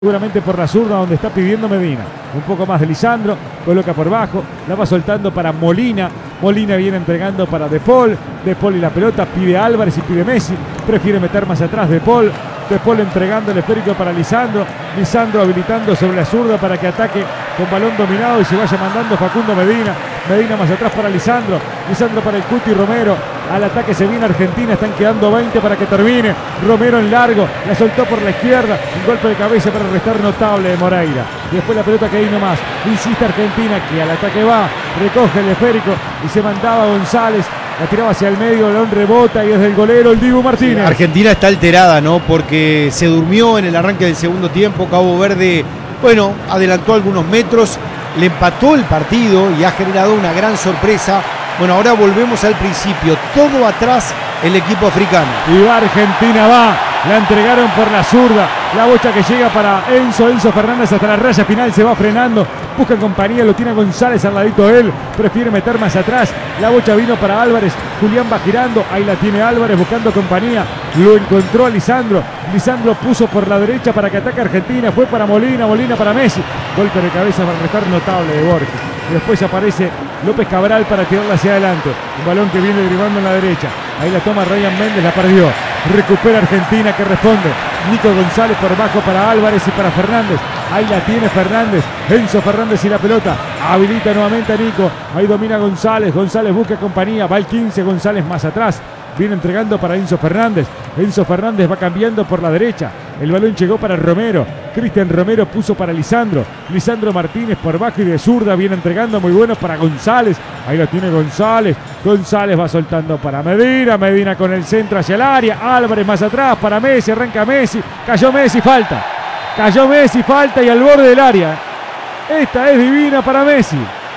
Seguramente por la zurda donde está pidiendo Medina. Un poco más de Lisandro, coloca por bajo, la va soltando para Molina. Molina viene entregando para De Paul. De Paul y la pelota, pide Álvarez y pide Messi. Prefiere meter más atrás De Paul. De Paul entregando el esférico para Lisandro. Lisandro habilitando sobre la zurda para que ataque con balón dominado y se vaya mandando Facundo Medina. Medina más atrás para Lisandro. Lisandro para el Cuti Romero. Al ataque se viene Argentina, están quedando 20 para que termine. Romero en largo, la soltó por la izquierda. Un golpe de cabeza para restar notable de Moreira. Y después la pelota que ahí nomás. Insiste Argentina que al ataque va, recoge el esférico y se mandaba González. La tiraba hacia el medio, el balón rebota y es del golero el Dibu Martínez. Argentina está alterada, ¿no? Porque se durmió en el arranque del segundo tiempo. Cabo Verde, bueno, adelantó algunos metros, le empató el partido y ha generado una gran sorpresa. Bueno, ahora volvemos al principio, todo atrás el equipo africano. Y va Argentina, va, la entregaron por la zurda, la bocha que llega para Enzo Fernández hasta la raya final, se va frenando, busca compañía, lo tiene González al ladito de él, prefiere meter más atrás, la bocha vino para Álvarez, Julián va girando, ahí la tiene Álvarez buscando compañía, lo encontró a Lisandro, Lisandro puso por la derecha para que ataque Argentina, fue para Molina, Molina para Messi, golpe de cabeza para restar notable de Borges. Después aparece López Cabral para tirarla hacia adelante. Un balón que viene derivando en la derecha. Ahí la toma Ryan Méndez, la perdió. Recupera Argentina que responde. Nico González por bajo para Álvarez y para Fernández. Ahí la tiene Fernández. Enzo Fernández y la pelota. Habilita nuevamente a Nico. Ahí domina González. González busca compañía. Va el 15. González más atrás. Viene entregando para Enzo Fernández. Enzo Fernández va cambiando por la derecha. El balón llegó para Romero. Cristian Romero puso para Lisandro. Lisandro Martínez por bajo y de zurda. Viene entregando muy bueno para González. Ahí lo tiene González. González va soltando para Medina. Medina con el centro hacia el área. Álvarez más atrás para Messi. Arranca Messi. Cayó Messi, falta. Cayó Messi, falta y al borde del área. Esta es divina para Messi.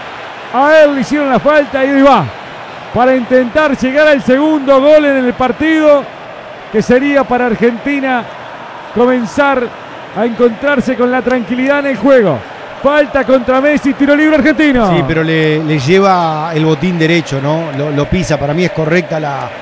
A él le hicieron la falta y ahí va. Para intentar llegar al segundo gol en el partido, que sería para Argentina comenzar a encontrarse con la tranquilidad en el juego. Falta contra Messi, tiro libre argentino. Sí, pero le lleva el botín derecho, ¿no? Lo pisa, para mí es correcta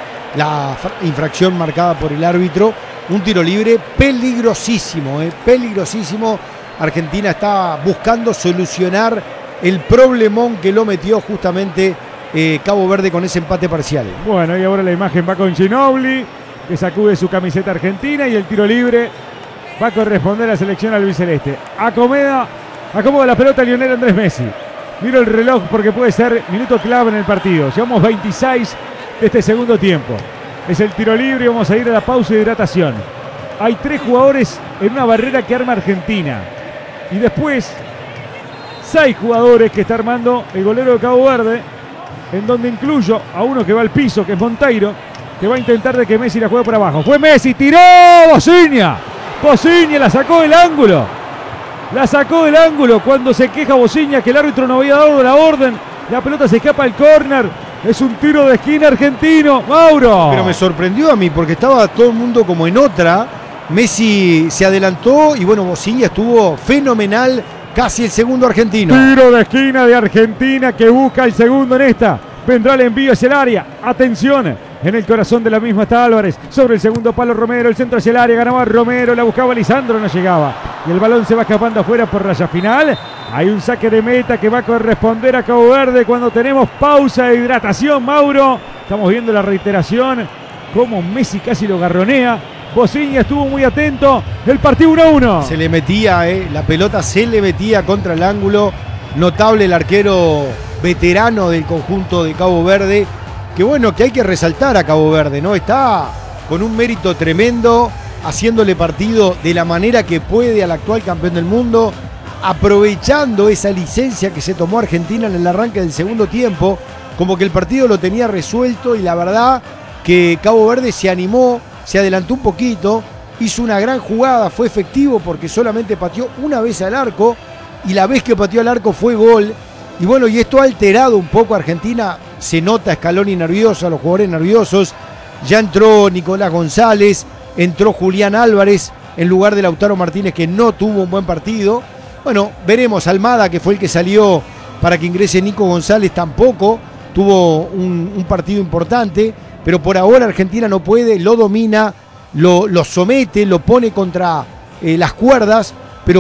la infracción marcada por el árbitro. Un tiro libre peligrosísimo, peligrosísimo. Argentina está buscando solucionar el problemón que lo metió justamente Cabo Verde con ese empate parcial. Bueno, y ahora la imagen va con Ginóbili, que sacude su camiseta argentina, y el tiro libre va a corresponder a la selección albiceleste. Acomoda la pelota Lionel Andrés Messi. Miro el reloj porque puede ser minuto clave en el partido. Llevamos 26 de este segundo tiempo. Es el tiro libre y vamos a ir a la pausa de hidratación. Hay 3 jugadores en una barrera que arma Argentina. Y después 6 jugadores que está armando el golero de Cabo Verde, en donde incluyo a uno que va al piso, que es Monteiro, que va a intentar de que Messi la juegue por abajo. Fue Messi, tiró Bociña. Bociña la sacó del ángulo. La sacó del ángulo cuando se queja Bociña que el árbitro no había dado la orden. La pelota se escapa al córner. Es un tiro de esquina argentino. Mauro. Pero me sorprendió a mí porque estaba todo el mundo como en otra. Messi se adelantó y bueno, Bociña estuvo fenomenal. Casi el segundo argentino. Tiro de esquina de Argentina que busca el segundo en esta. Vendrá el envío hacia el área. Atención. En el corazón de la misma está Álvarez. Sobre el segundo palo Romero. El centro hacia el área. Ganaba Romero. La buscaba Lisandro. No llegaba. Y el balón se va escapando afuera por raya final. Hay un saque de meta que va a corresponder a Cabo Verde cuando tenemos pausa de hidratación, Mauro. Estamos viendo la reiteración. Como Messi casi lo garronea. Bociña estuvo muy atento. El partido 1-1. Se le metía, la pelota se le metía contra el ángulo. Notable el arquero veterano del conjunto de Cabo Verde. Que bueno, que hay que resaltar a Cabo Verde, ¿no? Está con un mérito tremendo, haciéndole partido de la manera que puede al actual campeón del mundo, aprovechando esa licencia que se tomó Argentina en el arranque del segundo tiempo, como que el partido lo tenía resuelto y la verdad que Cabo Verde se animó, se adelantó un poquito, hizo una gran jugada, fue efectivo porque solamente pateó una vez al arco y la vez que pateó al arco fue gol. Y bueno, y esto ha alterado un poco a Argentina, se nota a Scaloni nervioso, a los jugadores nerviosos. Ya entró Nicolás González, entró Julián Álvarez en lugar de Lautaro Martínez, que no tuvo un buen partido. Bueno, veremos. Almada, que fue el que salió para que ingrese Nico González, tampoco tuvo un partido importante, pero por ahora Argentina no puede, lo domina, lo somete, lo pone contra las cuerdas